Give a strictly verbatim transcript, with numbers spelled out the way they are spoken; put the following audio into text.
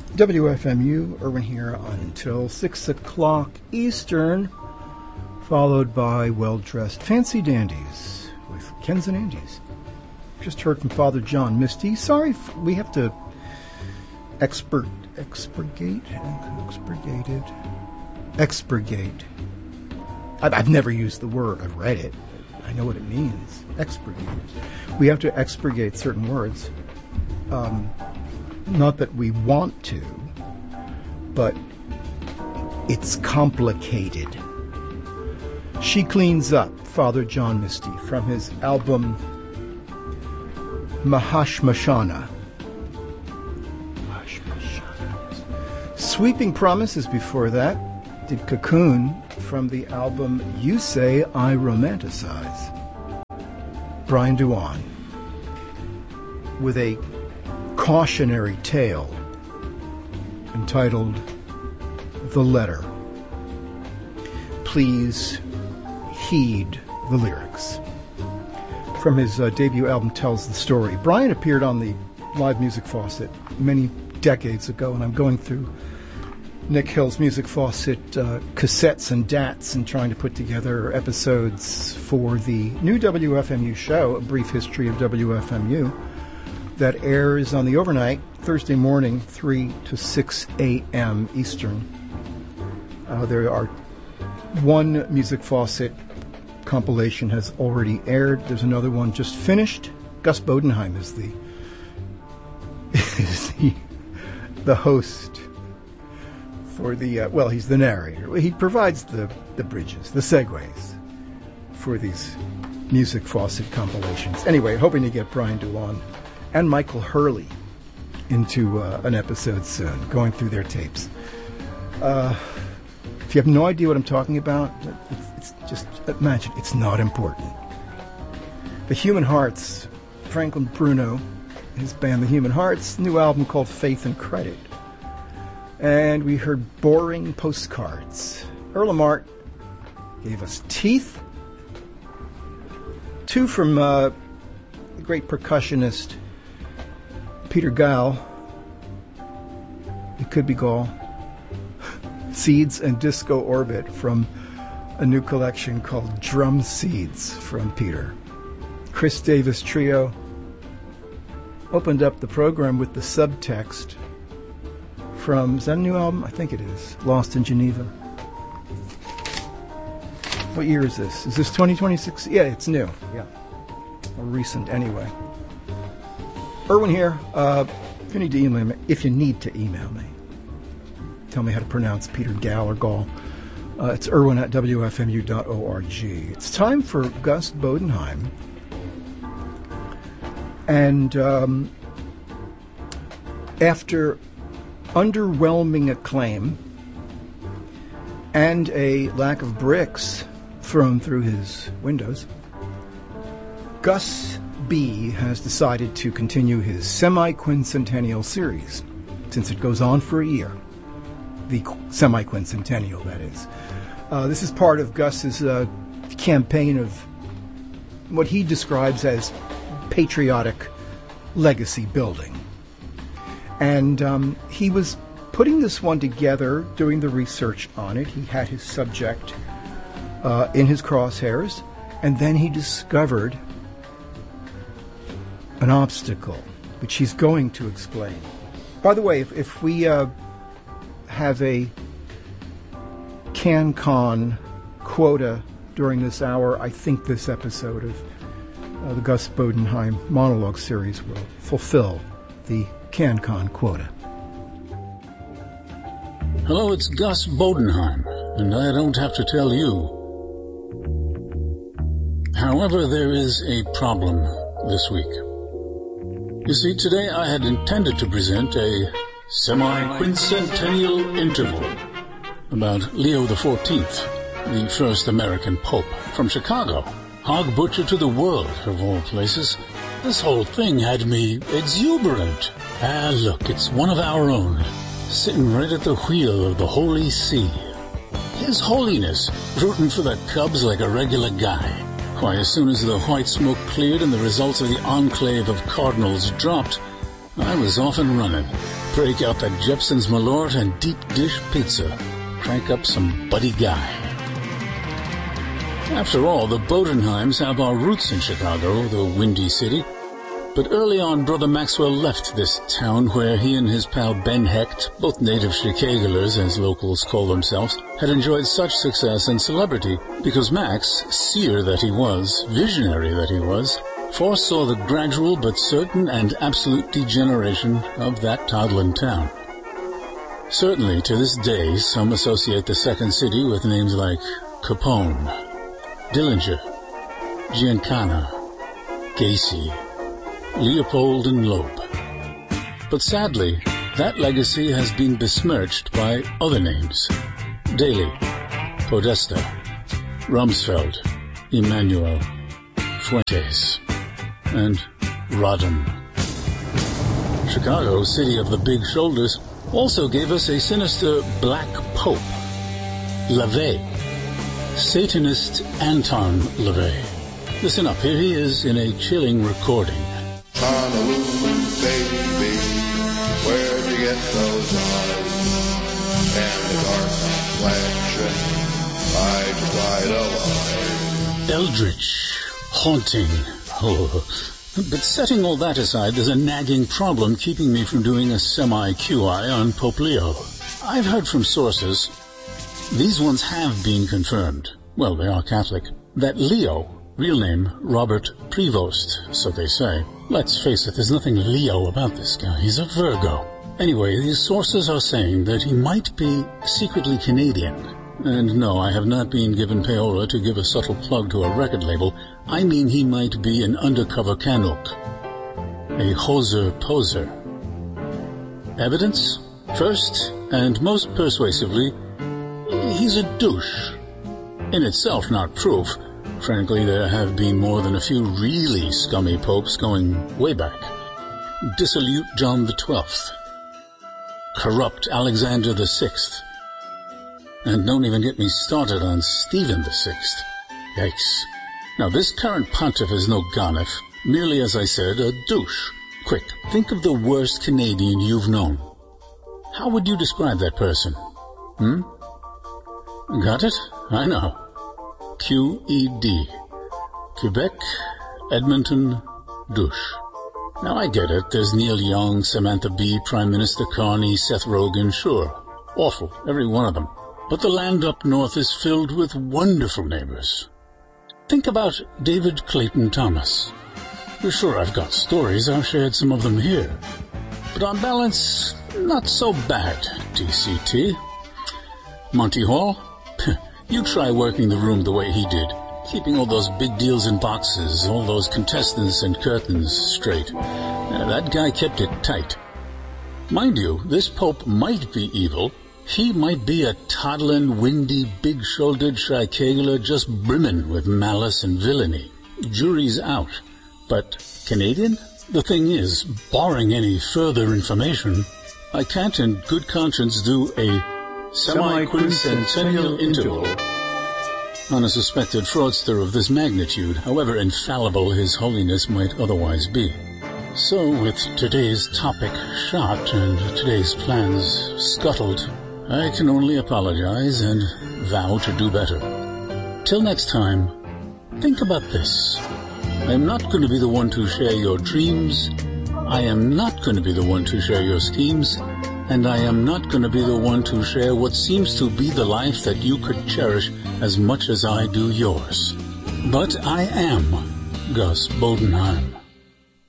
W F M U, Irwin here until six o'clock Eastern, followed by Well-Dressed Fancy Dandies with Kens and Andes. Just heard from Father John Misty. Sorry, if we have to expur- expurgate, expurgated, expurgate. I've, I've never used the word. I've read it. I know what it means. Expurgate. We have to expurgate certain words. Um, not that we want to, but it's complicated. She Cleans Up, Father John Misty, from his album Mahashmashana. Mahashmashana. Sweeping Promises before that did Cocoon from the album You Say I Romanticize. Brian Duan with a cautionary tale entitled The Letter. Please heed the lyrics. From his uh, debut album Tells the Story. Brian appeared on the Live Music Faucet many decades ago, and I'm going through Nick Hill's Music Faucet uh, cassettes and D A Ts and trying to put together episodes for the new W F M U show, A Brief History of W F M U, that airs on the overnight, Thursday morning, three to six a.m. Eastern. Uh, there are one Music Faucet compilation has already aired. There's another one just finished. Gus Bodenheim is the is the, the host for the, uh, well, he's the narrator. He provides the, the bridges, the segues for these Music Faucet compilations. Anyway, hoping to get Brian Duan and Michael Hurley into uh, an episode soon, going through their tapes. Uh, if you have no idea what I'm talking about, it's, it's just imagine it's not important. The Human Hearts, Franklin Bruno, his band The Human Hearts, new album called Faith and Credit. And we heard Boring Postcards. Earl Lamart gave us Teeth. Two from uh, the great percussionist Peter Gall. It could be Gall. Seeds and Disco Orbit from a new collection called Drum Seeds from Peter. Chris Davis Trio opened up the program with the subtext from, is that a new album? I think it is. Lost in Geneva. What year is this? Is this twenty twenty-six? Yeah, it's new. Yeah. Or recent anyway. Irwin here. Uh, if you need to email me, if you need to email me, tell me how to pronounce Peter Gall or Gall. Uh, it's Irwin at W F M U dot org. It's time for Gus Bodenheim. And um, after underwhelming acclaim and a lack of bricks thrown through his windows, Gus B has decided to continue his semi-quincentennial series, since it goes on for a year. The semi-quincentennial, that is. Uh, this is part of Gus's uh, campaign of what he describes as patriotic legacy building. And um, he was putting this one together, doing the research on it. He had his subject uh, in his crosshairs, and then he discovered an obstacle, which he's going to explain. By the way, if, if we uh, have a CanCon quota during this hour, I think this episode of uh, the Gus Bodenheim monologue series will fulfill the CanCon quota. Hello, it's Gus Bodenheim, and I don't have to tell you. However, there is a problem this week. You see, today I had intended to present a semi-quincentennial interval about Leo the fourteenth, the first American Pope from Chicago. Hog butcher to the world, of all places. This whole thing had me exuberant. Ah, look, it's one of our own, sitting right at the wheel of the Holy See. His Holiness, rooting for the Cubs like a regular guy. Why, as soon as the white smoke cleared and the results of the enclave of Cardinals dropped, I was off and running. Break out the Jepson's Malort and deep dish pizza. Crank up some Buddy Guy. After all, the Bodenheims have our roots in Chicago, the Windy City. But early on, Brother Maxwell left this town where he and his pal Ben Hecht, both native Chicagoers as locals call themselves, had enjoyed such success and celebrity because Max, seer that he was, visionary that he was, foresaw the gradual but certain and absolute degeneration of that toddling town. Certainly, to this day, some associate the Second City with names like Capone, Dillinger, Giancana, Gacy, Leopold and Loeb. But sadly, that legacy has been besmirched by other names. Daly, Podesta, Rumsfeld, Emmanuel, Fuentes, and Rodham. Chicago, city of the big shoulders, also gave us a sinister black pope, LaVey, Satanist Anton LaVey. Listen up, here he is in a chilling recording. Honolulu, baby, where'd you get those eyes? And the dark complexion, I tried alive. Eldritch, haunting, oh. But setting all that aside, there's a nagging problem keeping me from doing a semi-Q I on Pope Leo. I've heard from sources, these ones have been confirmed, well, they are Catholic, that Leo, real name Robert Prevost, so they say. Let's face it, there's nothing Leo about this guy. He's a Virgo. Anyway, these sources are saying that he might be secretly Canadian. And no, I have not been given payola to give a subtle plug to a record label. I mean he might be an undercover Canuck. A hoser poser. Evidence? First, and most persuasively, he's a douche. In itself, not proof. Frankly, there have been more than a few really scummy popes going way back. Dissolute John the Twelfth. Corrupt Alexander the Sixth. And don't even get me started on Stephen the Sixth. Yikes. Now, this current pontiff is no Garniff, merely, as I said, a douche. Quick, think of the worst Canadian you've known. How would you describe that person? Hmm? Got it? I know. Q E D. Quebec, Edmonton, douche. Now I get it, there's Neil Young, Samantha Bee, Prime Minister Carney, Seth Rogen, sure. Awful, every one of them. But the land up north is filled with wonderful neighbors. Think about David Clayton Thomas. Well, sure, I've got stories, I've shared some of them here. But on balance, not so bad, D C T. Monty Hall? You try working the room the way he did, keeping all those big deals in boxes, all those contestants and curtains straight. Uh, that guy kept it tight. Mind you, this Pope might be evil. He might be a toddling, windy, big-shouldered Chicagoer just brimming with malice and villainy. Jury's out. But Canadian? The thing is, barring any further information, I can't in good conscience do a semi-quincentennial interval on a suspected fraudster of this magnitude, however infallible His Holiness might otherwise be. So, with today's topic shot and today's plans scuttled, I can only apologize and vow to do better. Till next time, think about this. I am not going to be the one to share your dreams, I am not going to be the one to share your schemes, and I am not going to be the one to share what seems to be the life that you could cherish as much as I do yours. But I am Gus Bodenheim.